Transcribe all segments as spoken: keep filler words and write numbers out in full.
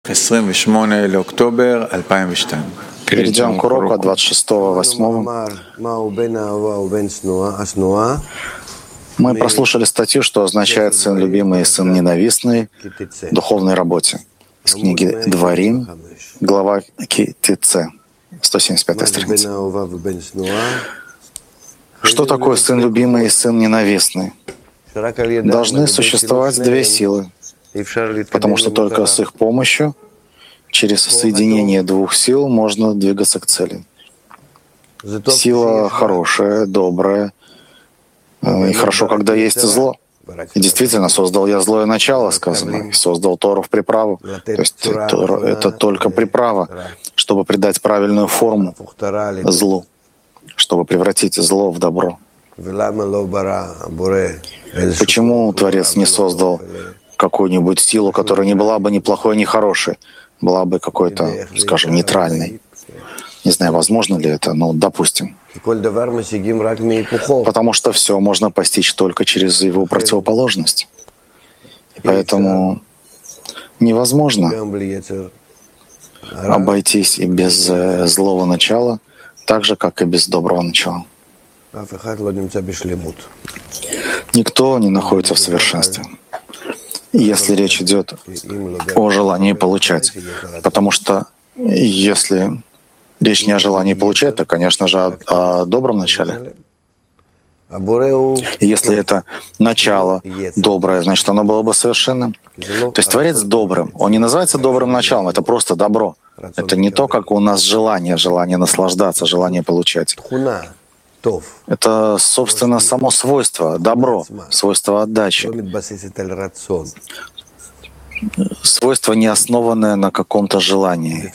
Перейдем к уроку от двадцать шестого восьмого. Мы прослушали статью, что означает «сын любимый» и «сын ненавистный» в духовной работе. Из книги «Дворим», глава Ки-Ти-Це, сто семьдесят пятая страница. Что такое сын любимый и сын ненавистный? Должны существовать две силы, потому что только с их помощью, через соединение двух сил, можно двигаться к цели. Сила хорошая, добрая, и хорошо, когда есть зло. И действительно, создал я злое начало, сказано, и создал Тору в приправу. То есть Тора — это только приправа, чтобы придать правильную форму злу, чтобы превратить зло в добро. Почему Творец не создал какую-нибудь силу, которая не была бы ни плохой, ни хорошей, была бы какой-то, скажем, нейтральной? Не знаю, возможно ли это, но допустим. Потому что все можно постичь только через его противоположность. И поэтому невозможно обойтись и без злого начала, так же, как и без доброго начала. Никто не находится в совершенстве, если речь идет о желании получать. Потому что если речь не о желании получать, то, конечно же, о, о добром начале. И если это начало доброе, значит, оно было бы совершенным. То есть Творец добрым. Он не называется добрым началом, это просто добро. Это не то, как у нас желание, желание наслаждаться, желание получать. Это, собственно, само свойство, добро, свойство отдачи. Свойство, не основанное на каком-то желании.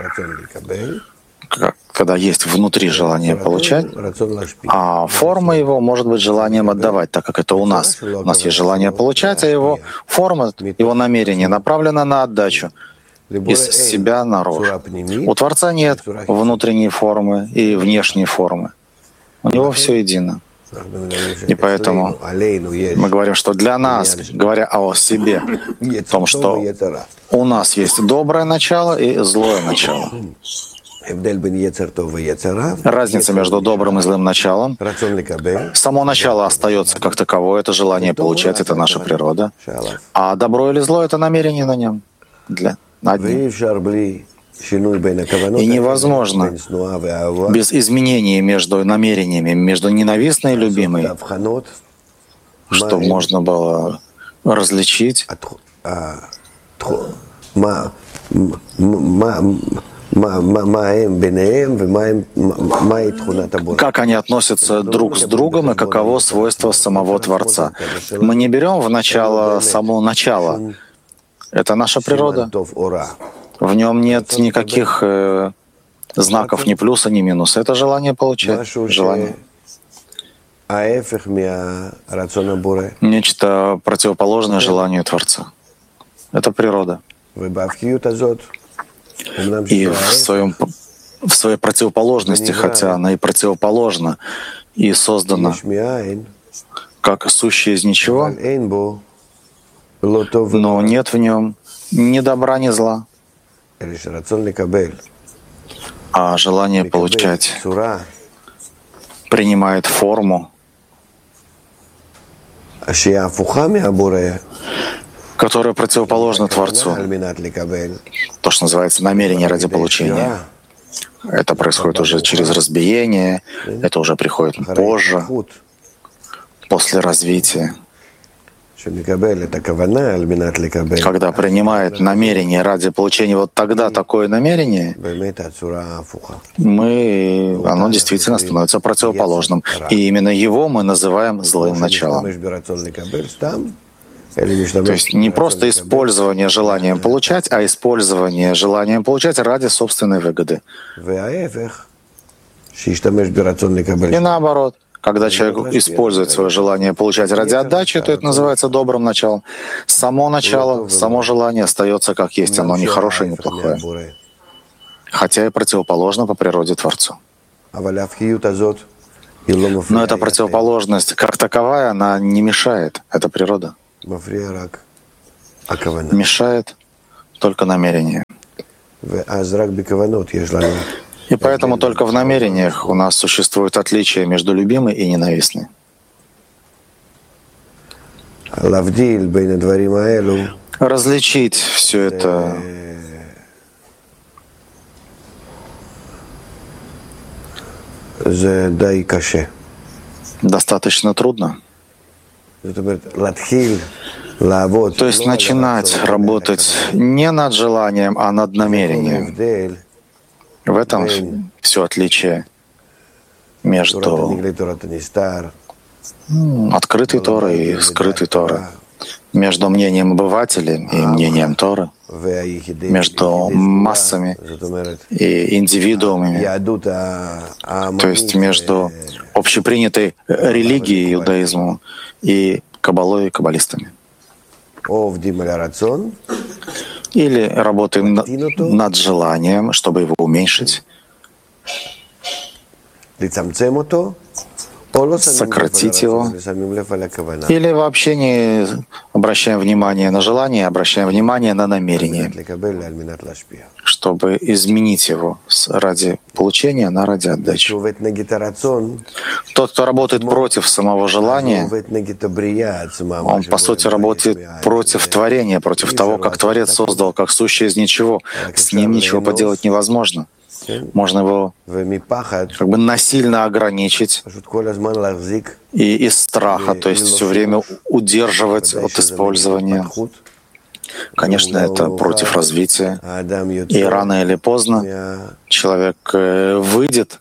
Когда есть внутри желание получать, а форма его может быть желанием отдавать, так как это у нас. У нас есть желание получать, а его форма, его намерение направлено на отдачу из себя наружу. У Творца нет внутренней формы и внешней формы. У него все едино. И поэтому мы говорим, что для нас, говоря о себе, о том, что у нас есть доброе начало и злое начало. Разница между добрым и злым началом. Само начало остается как таковое, это желание получать, это наша природа. А добро или зло — это намерение на нем, для, над ним. И невозможно без изменений между намерениями, между ненавистной и любимой, чтобы можно было различить, как они относятся друг с другом и каково свойство самого Творца. Мы не берем в начало само начало. Это наша природа. В нем нет никаких э, знаков ни плюса, ни минуса. Это желание получать. Желание. Нечто противоположное желанию Творца. Это природа. И в, своем, в своей противоположности, хотя она и противоположна, и создана как сущее из ничего, но нет в нем ни добра, ни зла. А желание получать принимает форму, которая противоположна Творцу. То, что называется намерение ради получения. Это происходит уже через разбиение, это уже приходит позже, после развития. Когда принимает намерение ради получения, вот тогда такое намерение, мы, оно действительно становится противоположным. И именно его мы называем злым началом. То есть не просто использование желанием получать, а использование желанием получать ради собственной выгоды. И наоборот. Когда человек использует свое желание получать ради отдачи, то это называется добрым началом. Само начало, само желание остается как есть, оно не хорошее, не плохое. Хотя и противоположно по природе Творцу. Но эта противоположность, как таковая, она не мешает. Это природа. Мешает только намерение. И поэтому только в намерениях у нас существует отличие между любимой и ненавистной. Различить все это достаточно трудно. То есть начинать работать не над желанием, а над намерением. В этом все отличие между открытой Торой и скрытой Торой, между мнением обывателя и мнением Торы, между массами и индивидуумами, то есть между общепринятой религией иудаизму и каббалой и каббалистами. Или работаем над желанием, чтобы его уменьшить, сократить его, или вообще не обращаем внимание на желание, обращаем внимание на намерение, чтобы изменить его ради получения, на ради отдачи. Тот, кто работает против самого желания, он, по сути, работает против творения, против того, как Творец создал, как сущее из ничего. С ним ничего поделать невозможно. Можно его как бы насильно ограничить и из страха, то есть все время удерживать от использования. Конечно, это против развития. И рано или поздно человек выйдет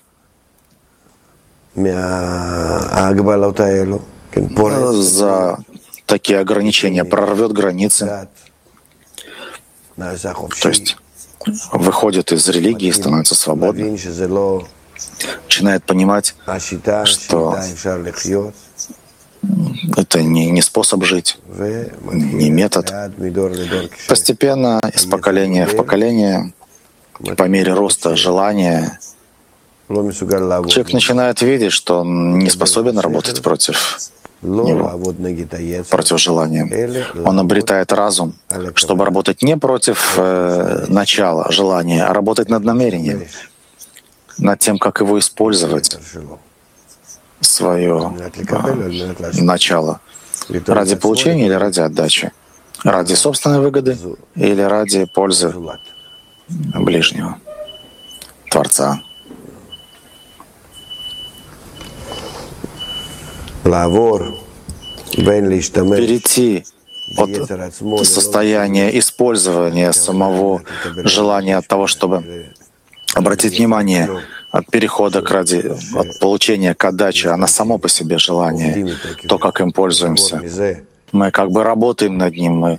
за такие ограничения, прорвет границы. То есть выходит из религии, становится свободным, начинает понимать, что это не, не способ жить, не метод. Постепенно, из поколения в поколение, по мере роста желания, человек начинает видеть, что он не способен работать против него, против желания. Он обретает разум, чтобы работать не против э, начала желания, а работать над намерением, над тем, как его использовать, свое э, начало, ради получения или ради отдачи, ради собственной выгоды или ради пользы ближнего, Творца. Перейти от состояния использования самого желания, от того, чтобы обратить внимание от перехода к ради, от получения к отдаче, а на само по себе желание, то, как им пользуемся. Мы как бы работаем над ним, мы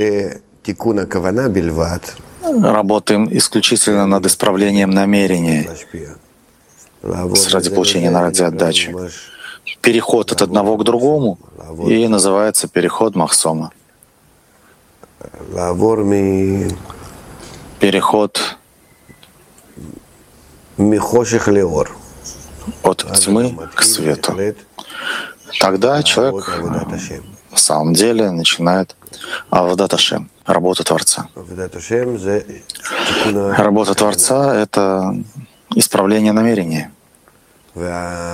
работаем исключительно над исправлением намерения ради получения на ради отдачи. Переход от одного к другому и называется переход Махсома. Переход от тьмы к свету. Тогда человек в самом деле начинает Авадат Ашем, работу Творца. Работа Творца — это исправление намерения. А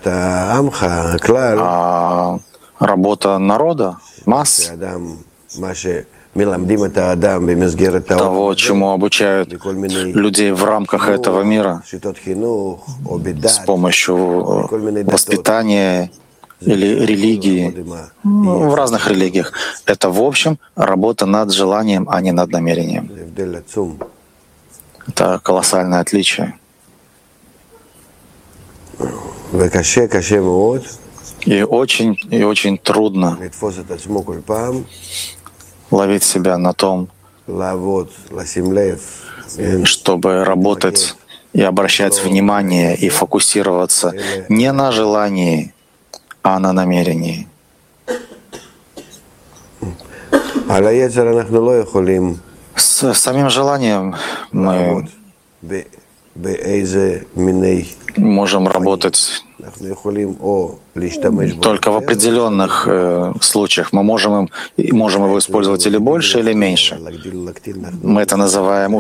работа народа, масс, того, чему обучают людей в рамках этого мира с помощью воспитания или религии, в разных религиях. Это, в общем, работа над желанием, а не над намерением. Это колоссальное отличие. И очень, и очень трудно ловить себя на том, чтобы работать и обращать внимание и фокусироваться не на желании, а на намерении. С самим желанием мы можем работать Только в определенных э, случаях мы можем, им, можем его использовать или больше, или меньше. Мы это называем